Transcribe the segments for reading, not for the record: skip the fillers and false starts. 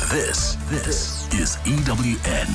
This is EWN.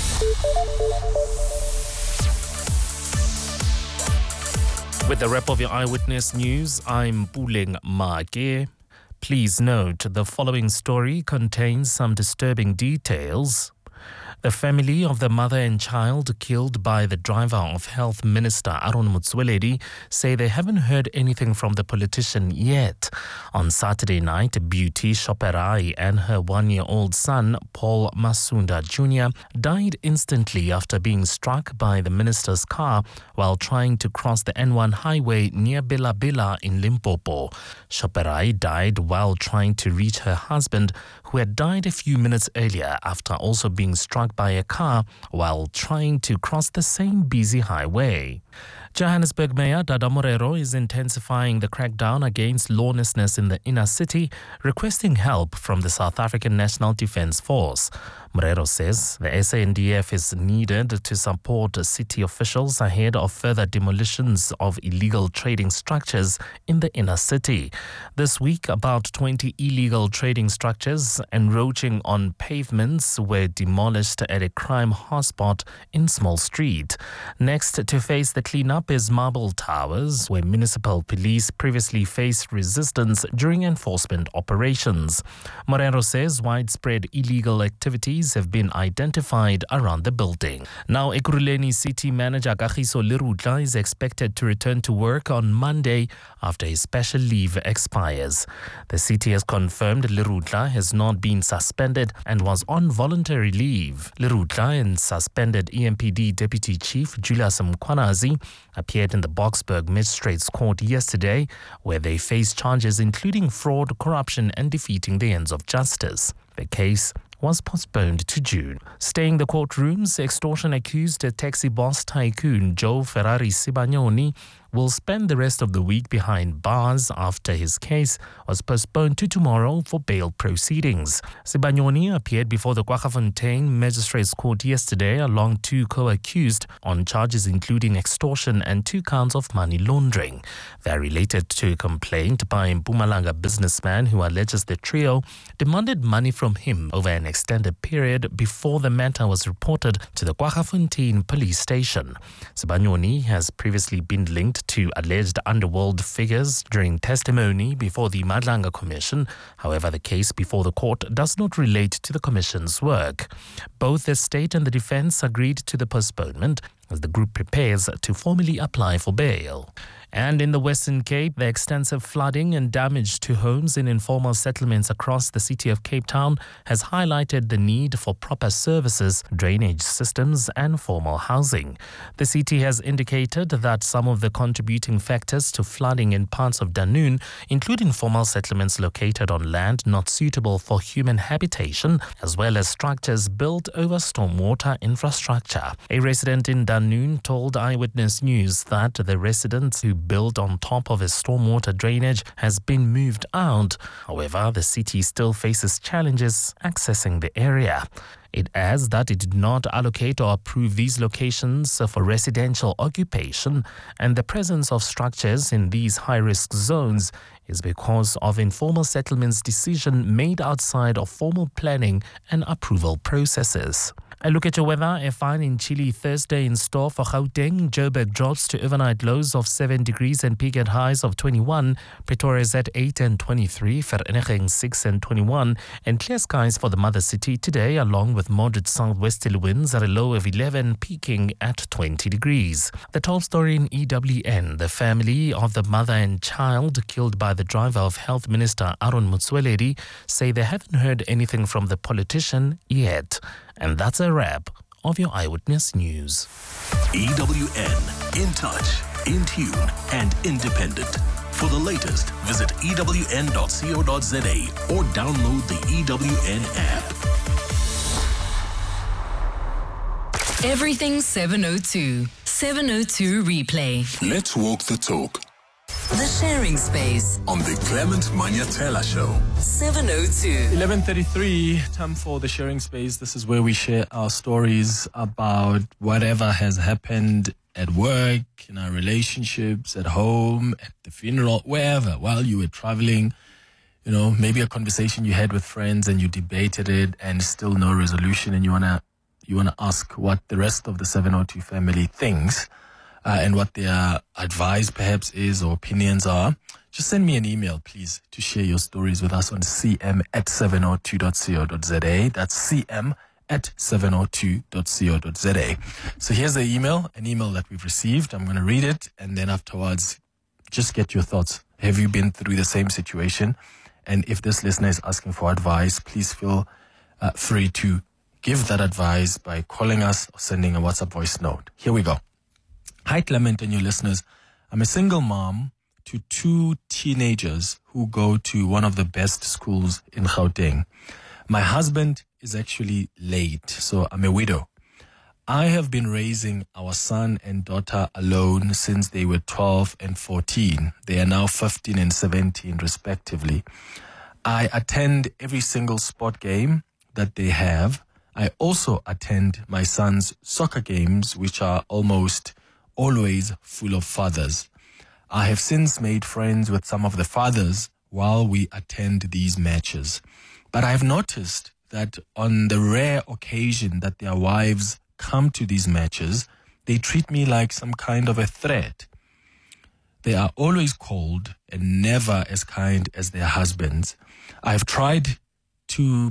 With the wrap of your Eyewitness News, I'm Puleng Make. Please note the following story contains some disturbing details. The family of the mother and child killed by the driver of Health Minister Aaron Motsoaledi say they haven't heard anything from the politician yet. On Saturday night, Beauty Shoperai and her one-year-old son, Paul Masunda Jr., died instantly after being struck by the minister's car while trying to cross the N1 highway near Bela Bela in Limpopo. Shoperai died while trying to reach her husband, who had died a few minutes earlier after also being struck by a car while trying to cross the same busy highway. Johannesburg Mayor Dada Morero is intensifying the crackdown against lawlessness in the inner city, requesting help from the South African National Defence Force. Morero says the SANDF is needed to support city officials ahead of further demolitions of illegal trading structures in the inner city. This week, about 20 illegal trading structures encroaching on pavements were demolished at a crime hotspot in Small Street. Next to face the cleanup is Marble Towers, where municipal police previously faced resistance during enforcement operations. Morero says widespread illegal activities have been identified around the building. Now, Ekurhuleni City Manager Kagiso Lerutla is expected to return to work on Monday after his special leave expires. The city has confirmed Lerutla has not been suspended and was on voluntary leave. Lerutla and suspended EMPD Deputy Chief Julius Mkwanazi appeared in the Boksburg Magistrates Court yesterday, where they faced charges including fraud, corruption and defeating the ends of justice. The case was postponed to June. Staying the courtrooms, extortion accused taxi boss tycoon Joe Ferrari Sibanyoni will spend the rest of the week behind bars after his case was postponed to tomorrow for bail proceedings. Sibanyoni appeared before the Kwaggafontein Magistrates Court yesterday along two co-accused on charges including extortion and 2 counts of money laundering. They are related to a complaint by a Mpumalanga businessman who alleges the trio demanded money from him over an extended period before the matter was reported to the Kwaggafontein police station. Sibanyoni has previously been linked to alleged underworld figures during testimony before the Madlanga Commission. However, the case before the court does not relate to the Commission's work. Both the state and the defense agreed to the postponement as the group prepares to formally apply for bail. And in the Western Cape, the extensive flooding and damage to homes in informal settlements across the city of Cape Town has highlighted the need for proper services, drainage systems and formal housing. The city has indicated that some of the contributing factors to flooding in parts of Dunoon include informal settlements located on land not suitable for human habitation, as well as structures built over stormwater infrastructure. A resident in Dunoon told Eyewitness News that the residents who built on top of a stormwater drainage has been moved out. However, the city still faces challenges accessing the area. It adds that it did not allocate or approve these locations for residential occupation, and the presence of structures in these high-risk zones is because of informal settlements decision made outside of formal planning and approval processes. A look at your weather. A fine in chilly Thursday in store for Gauteng. Joburg drops to overnight lows of 7 degrees and peak highs of 21. Pretoria is at 8 and 23. Vereeniging 6 and 21. And clear skies for the mother city today, along with moderate southwesterly winds at a low of 11, peaking at 20 degrees. The top story in EWN. The family of the mother and child killed by the driver of Health Minister Aaron Motsoaledi say they haven't heard anything from the politician yet. And that's a wrap of your Eyewitness News. EWN, in touch, in tune, and independent. For the latest, visit ewn.co.za or download the EWN app. Everything 702. 702 replay. Let's walk the talk. The Sharing Space On the Clement Manyatela Show. 702. 11:33, time for the Sharing Space. This is where we share our stories about whatever has happened at work, in our relationships, at home, at the funeral, wherever, while you were traveling. maybe a conversation you had with friends and you debated it and still no resolution, and you wanna ask what the rest of the 702 family thinks and what their advice perhaps is or opinions are, just send me an email, please, to share your stories with us on cm@702.co.za. That's cm@702.co.za. So here's the email, an email that we've received. I'm going to read it, and then afterwards, just get your thoughts. Have you been through the same situation? And if this listener is asking for advice, please feel free to give that advice by calling us or sending a WhatsApp voice note. Here we go. Hi, Clement and your listeners. I'm a single mom to 2 teenagers who go to one of the best schools in Gauteng. My husband is actually late, so I'm a widow. I have been raising our son and daughter alone since they were 12 and 14. They are now 15 and 17 respectively. I attend every single sport game that they have. I also attend my son's soccer games, which are almost always full of fathers. I have since made friends with some of the fathers while we attend these matches. But I have noticed that on the rare occasion that their wives come to these matches, they treat me like some kind of a threat. They are always cold and never as kind as their husbands. I have tried to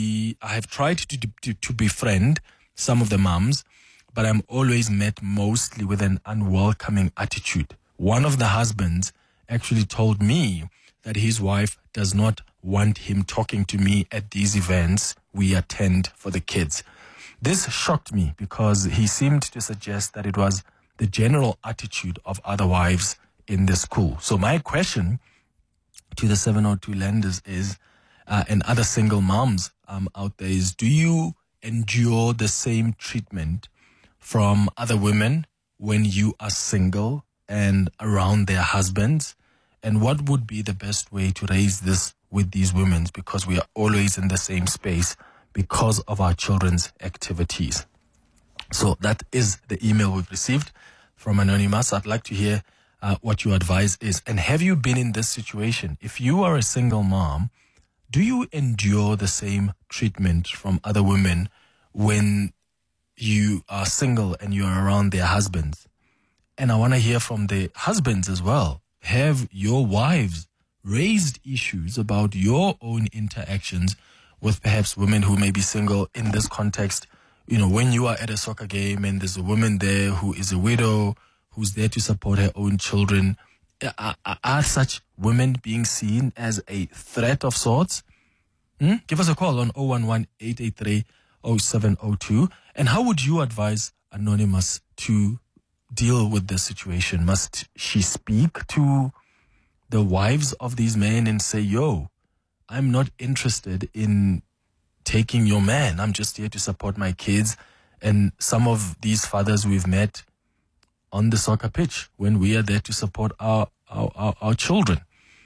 befriend some of the moms, but I'm always met mostly with an unwelcoming attitude. One of the husbands actually told me that his wife does not want him talking to me at these events we attend for the kids. This shocked me because he seemed to suggest that it was the general attitude of other wives in the school. So my question to the 702 lenders is, and other single moms out there is, do you endure the same treatment from other women when you are single and around their husbands? And what would be the best way to raise this with these women, because we are always in the same space because of our children's activities? So that is the email we've received from Anonymous. I'd like to hear what your advice is. And have you been in this situation? If you are a single mom, do you endure the same treatment from other women when you are single and you are around their husbands? And I want to hear from the husbands as well. Have your wives raised issues about your own interactions with perhaps women who may be single in this context? When you are at a soccer game and there's a woman there who is a widow, who's there to support her own children, are such women being seen as a threat of sorts? Give us a call on 011-883-0702. And how would you advise Anonymous to deal with this situation? Must she speak to the wives of these men and say, yo, I'm not interested in taking your man. I'm just here to support my kids and some of these fathers we've met on the soccer pitch when we are there to support our children.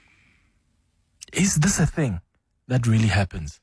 Is this a thing that really happens?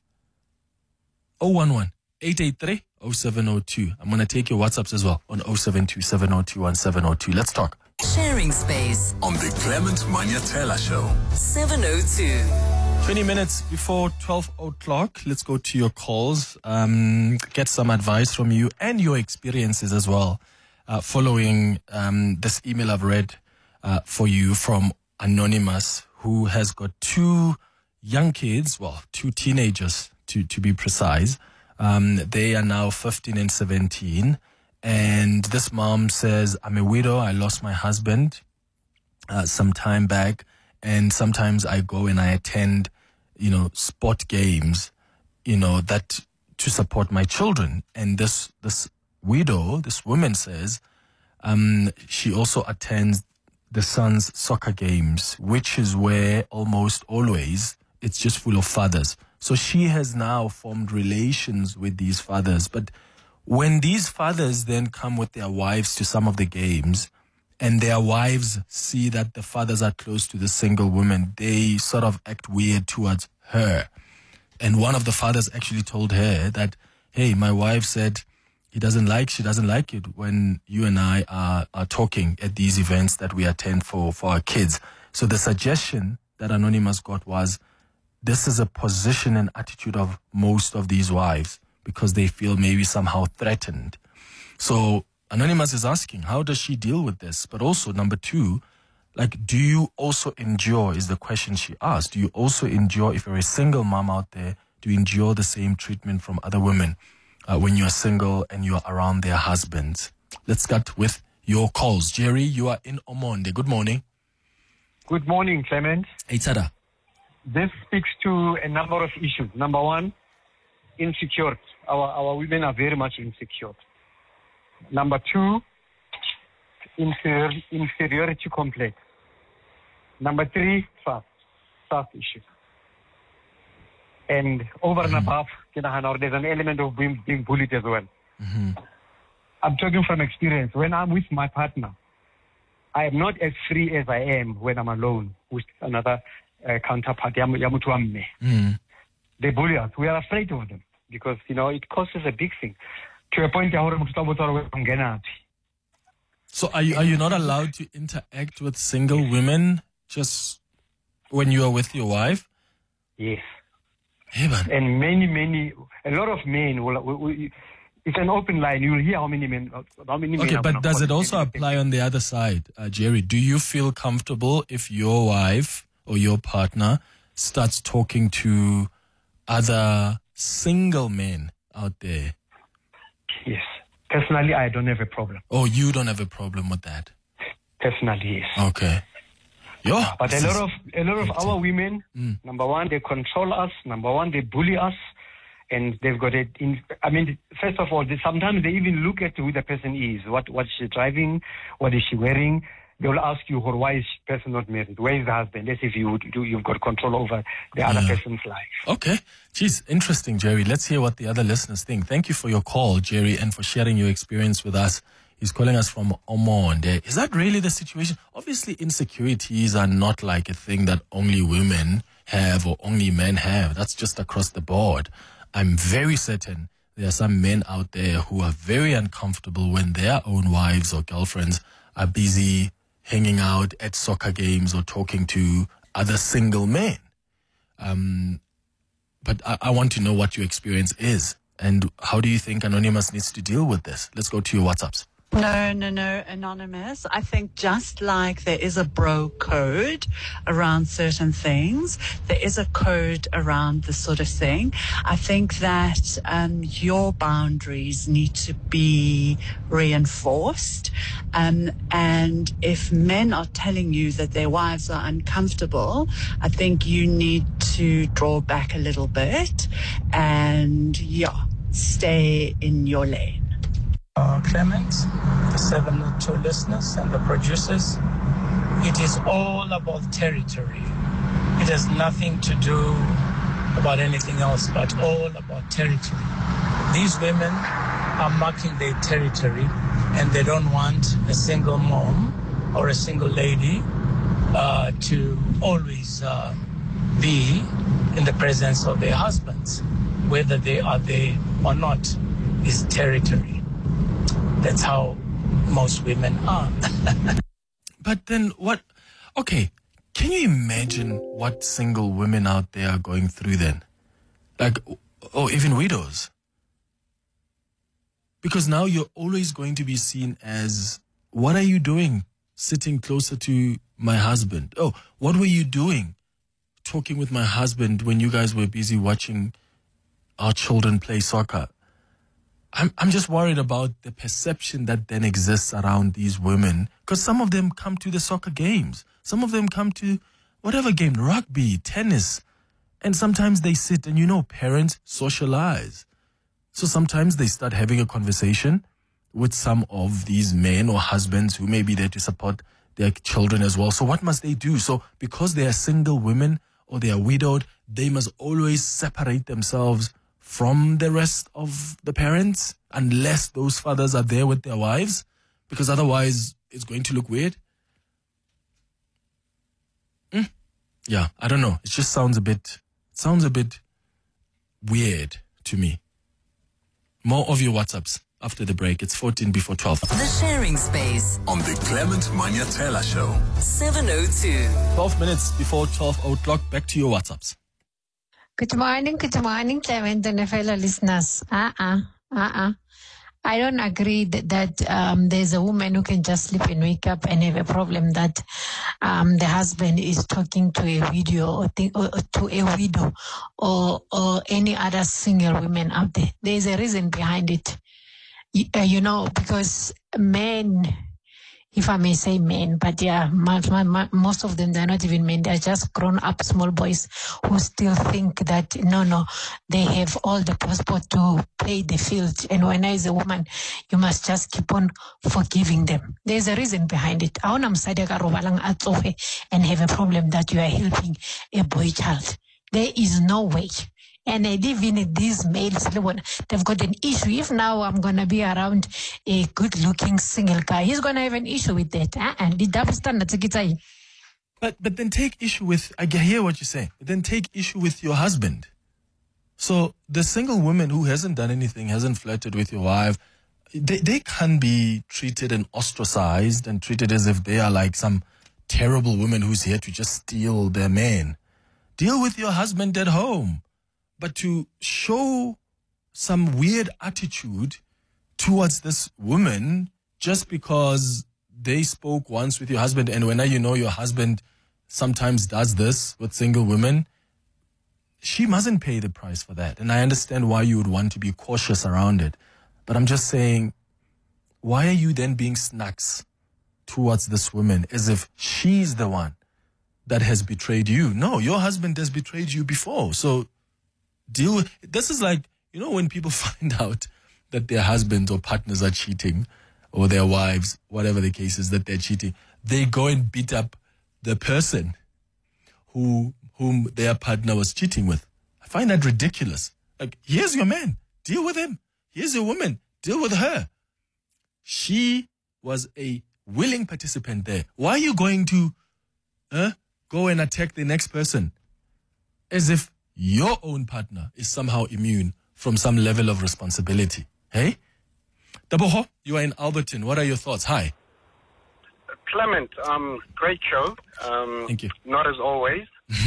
011-883-0702. I'm going to take your WhatsApps as well on 072-702-1702. Let's talk. Sharing space On the Clement Manyatela Show. 702. 20 minutes before 12 o'clock. Let's go to your calls. Get some advice from you and your experiences as well. Following this email I've read for you from Anonymous, who has got 2 young kids, 2 teenagers to be precise. They are now 15 and 17. And this mom says, I'm a widow. I lost my husband some time back. And sometimes I go and I attend, sport games, that to support my children. And this woman says, she also attends the son's soccer games, which is where almost always it's just full of fathers. So she has now formed relations with these fathers. But when these fathers then come with their wives to some of the games, and their wives see that the fathers are close to the single woman, they sort of act weird towards her. And one of the fathers actually told her that, hey, my wife said she doesn't like it when you and I are talking at these events that we attend for our kids. So the suggestion that Anonymous got was this is a position and attitude of most of these wives because they feel maybe somehow threatened. So Anonymous is asking, how does she deal with this? But also, number two, like, do you also endure, is the question she asked. Do you also endure, if you're a single mom out there, do you endure the same treatment from other women when you're single and you're around their husbands? Let's start with your calls. Jerry, you are in Omonde. Good morning. Good morning, Clement. Hey, Tada. This speaks to a number of issues. Number one, insecure. Our women are very much insecure. Number two, inferiority complex. Number three, trust issues. And over and above, there's an element of being bullied as well. Mm-hmm. I'm talking from experience. When I'm with my partner, I am not as free as I am when I'm alone with another counterpart. Mm. They bully us. We are afraid of them because, it causes a big thing. To a point, so are you not allowed to interact with single women just when you are with your wife? Yes. Hey, man. And a lot of men will it's an open line. You'll hear how many men. Okay, but does it also apply on the other side, Jerry? Do you feel comfortable if your wife or your partner starts talking to other single men out there? Yes. Personally, I don't have a problem. Oh, you don't have a problem with that? Personally, yes. Okay. Yeah. But a lot of our women, number one, they control us. Number one, they bully us. And they've got it in, first of all, sometimes they even look at who the person is, what she's driving, what is she wearing. They will ask you, why is the person not married? Where is the husband? As if you've got control over the other person's life. Okay. Geez, interesting, Jerry. Let's hear what the other listeners think. Thank you for your call, Jerry, and for sharing your experience with us. He's calling us from Omonde. Is that really the situation? Obviously, insecurities are not like a thing that only women have or only men have. That's just across the board. I'm very certain there are some men out there who are very uncomfortable when their own wives or girlfriends are busy hanging out at soccer games or talking to other single men. But I want to know what your experience is and how do you think Anonymous needs to deal with this? Let's go to your WhatsApps. No, Anonymous. I think just like there is a bro code around certain things, there is a code around this sort of thing. I think that your boundaries need to be reinforced. And if men are telling you that their wives are uncomfortable, I think you need to draw back a little bit and, stay in your lane. Clement, the 702 listeners and the producers, it is all about territory. It has nothing to do about anything else, but all about territory. These women are marking their territory and they don't want a single mom or a single lady to always be in the presence of their husbands, whether they are there or not, is territory. That's how most women are. But then what? Okay, can you imagine what single women out there are going through then? Like, or even widows. Because now you're always going to be seen as, what are you doing sitting closer to my husband? Oh, what were you doing talking with my husband when you guys were busy watching our children play soccer? I'm just worried about the perception that then exists around these women, because some of them come to the soccer games. Some of them come to whatever game, rugby, tennis, and sometimes they sit and, parents socialize. So sometimes they start having a conversation with some of these men or husbands who may be there to support their children as well. So what must they do? So because they are single women or they are widowed, they must always separate themselves from the rest of the parents unless those fathers are there with their wives, because otherwise it's going to look weird. Yeah, I don't know. It just sounds a bit weird to me. More of your WhatsApps after the break. It's 14 before 12. The Sharing Space On the Clement Manyatela Show. 702. 12 minutes before 12 o'clock. Back to your WhatsApps. Good morning, Clement and fellow listeners. I don't agree that there's a woman who can just sleep and wake up and have a problem that the husband is talking to a video or to a widow or any other single woman out there. There's a reason behind it. Because men, if I may say men, but yeah, most of them, they're not even men. They're just grown-up small boys who still think that, no, they have all the passport to play the field. And when I, as a woman, you must just keep on forgiving them. There's a reason behind it. And have a problem that you are helping a boy child. There is no way. And even these males, they've got an issue. If now I'm going to be around a good-looking single guy, he's going to have an issue with that. And the double standard. But then take issue with, I hear what you're saying, but then take issue with your husband. So the single woman who hasn't done anything, hasn't flirted with your wife, they can't be treated and ostracized and treated as if they are like some terrible woman who's here to just steal their man. Deal with your husband at home. But to show some weird attitude towards this woman just because they spoke once with your husband, and when your husband sometimes does this with single women, she mustn't pay the price for that. And I understand why you would want to be cautious around it. But I'm just saying, why are you then being snacks towards this woman as if she's the one that has betrayed you? No, your husband has betrayed you before. So deal with this. Is like, when people find out that their husbands or partners are cheating, or their wives, whatever the case is, that they're cheating, they go and beat up the person whom their partner was cheating with. I find that ridiculous. Like, here's your man, deal with him. Here's your woman, deal with her. She was a willing participant there. Why are you going to go and attack the next person as if your own partner is somehow immune from some level of responsibility? Hey? Taboho, you are in Alberton. What are your thoughts? Hi. Clement, great show. Thank you. Not as always.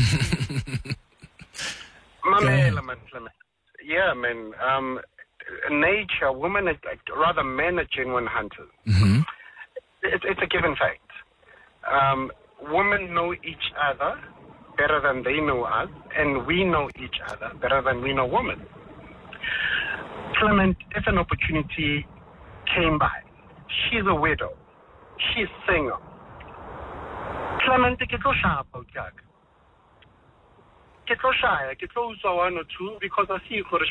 Clement. Yeah, man. Nature, women, rather men are genuine hunters. Mm-hmm. It's a given fact. Women know each other better than they know us, and we know each other better than we know women. Clement, if an opportunity came by, she's a widow, she's single. Clement, ke tlo shapa o tjaka. Ke tlo shaya, ke tlo utswa one or two, because I see gore